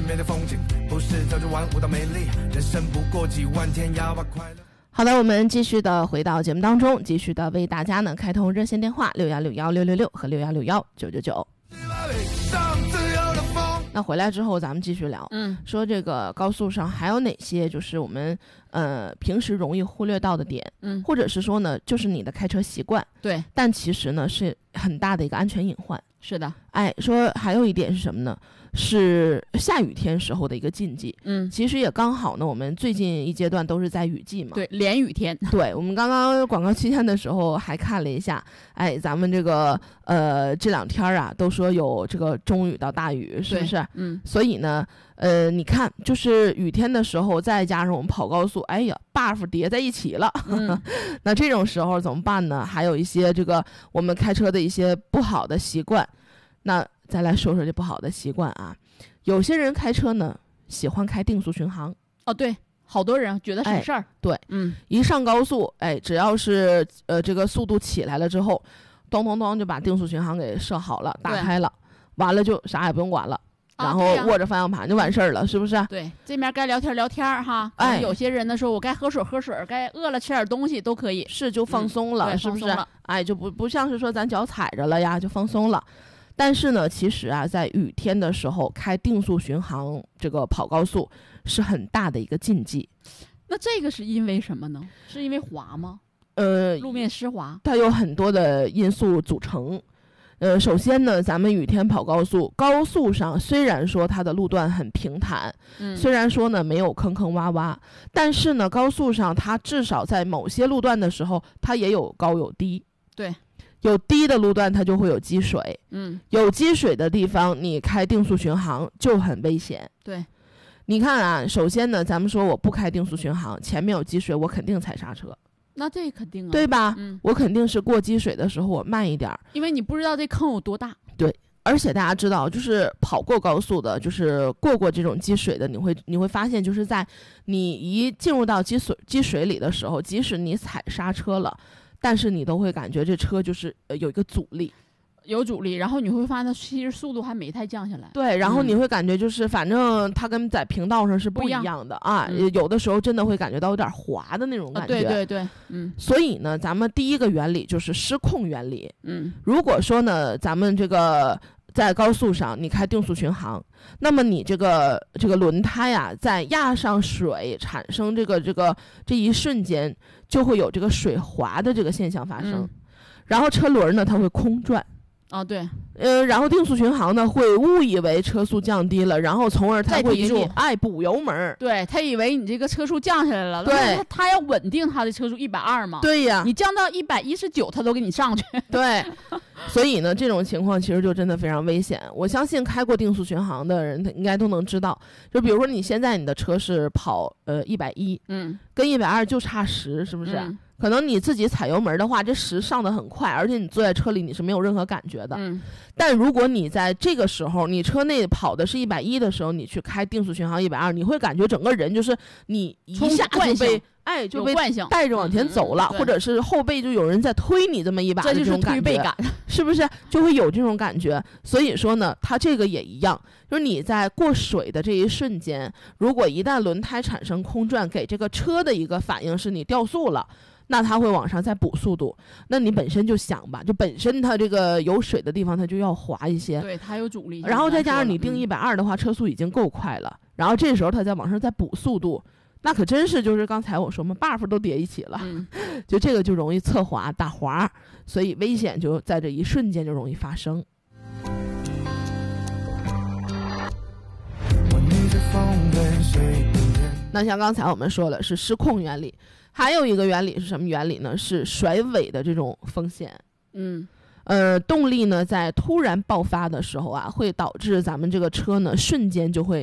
面的风景，不是朝九晚五的美丽，人生不过几万天，要把快乐。 好的，我们继续的回到节目当中，继续的为大家呢开通热线电话61616666和61619999。那回来之后咱们继续聊，说这个高速上还有哪些就是我们平时容易忽略到的点，或者是说呢就是你的开车习惯， 对， 但其实呢是很大的一个安全隐患。 是的， 说还有一点是什么呢？是下雨天时候的一个禁忌。其实也刚好呢，我们最近一阶段都是在雨季嘛， 对，连雨天。 对，我们刚刚广告期间的时候还看了一下，咱们这个这两天啊，都说有这个中雨到大雨，是不是？所以呢，你看，就是雨天的时候，再加上我们跑高速，哎呀 ，buff 叠在一起了。那这种时候怎么办呢？还有一些这个我们开车的一些不好的习惯。那再来说说这不好的习惯啊，有些人开车呢喜欢开定速巡航。 哦，对，好多人觉得省事儿。 对，一上高速，只要是这个速度起来了之后，咚咚咚就把定速巡航给设好了，打开了，完了就啥也不用管了。然后握着方向盘就完事儿了，是不是？ 对，这面该聊天聊天哈。有些人呢说，我该喝水喝水，该饿了吃点东西都可以， 是就放松了，是不是？就不像是说咱脚踩着了呀，就放松了。但是呢，其实啊，在雨天的时候开定速巡航，这个跑高速是很大的一个禁忌。 那这个是因为什么呢？是因为滑吗？路面湿滑， 它有很多的因素组成。首先呢，咱们雨天跑高速，高速上虽然说它的路段很平坦，虽然说呢没有坑坑洼洼，但是呢，高速上它至少在某些路段的时候，它也有高有低。 对。 有低的路段它就会有积水，有积水的地方你开定速巡航就很危险。 对， 你看啊，首先呢，咱们说我不开定速巡航，前面有积水，我肯定踩刹车。 那这肯定啊， 对吧？我肯定是过积水的时候我慢一点， 因为你不知道这坑有多大。 对，而且大家知道，就是跑过高速的，就是过这种积水的，你会发现，就是在你一进入到积水里的时候，即使你踩刹车了。但是你都会感觉这车就是有一个阻力， 然后你会发现其实速度还没太降下来。 对，然后你会感觉就是反正它跟在平道上是不一样的啊，有的时候真的会感觉到有点滑的那种感觉。 对， 所以呢，咱们第一个原理就是失控原理。如果说呢，咱们这个在高速上你开定速巡航，那么你这个轮胎啊，在压上水产生这一瞬间，就会有这个水滑的这个现象发生，然后车轮呢它会空转。 对， 然后定速巡航呢会误以为车速降低了，然后从而他会给你补油门。 对，他以为你这个车速降下来了， 对， 他要稳定他的车速120嘛。 对呀， 你降到119，他都给你上去。 对，所以呢，这种情况其实就真的非常危险。我相信开过定速巡航的人，他应该都能知道。就比如说你现在你的车是跑110，跟120就差10，是不是？可能你自己踩油门的话，这10上得很快，而且你坐在车里你是没有任何感觉的。但如果你在这个时候，你车内跑的是110的时候，你去开定速巡航120，你会感觉整个人就是你一下就被带着往前走了，或者是后背就有人在推你这么一把的这种感觉， 这就是推背感， 是不是？就会有这种感觉。所以说呢，它这个也一样，就是你在过水的这一瞬间，如果一旦轮胎产生空转，给这个车的一个反应是你掉速了。那它会往上再补速度，那你本身就想吧，就本身它这个有水的地方它就要滑一些， 对，它有阻力， 然后再加上你定120的话，车速已经够快了，然后这时候它再往上再补速度，那可真是就是刚才我说嘛 ，buff 都叠一起了，就这个就容易侧滑打滑，所以危险就在这一瞬间就容易发生。那像刚才我们说了是失控原理，还有一个原理是什么原理呢？是甩尾的这种风险。动力呢在突然爆发的时候啊，会导致咱们这个车呢瞬间就会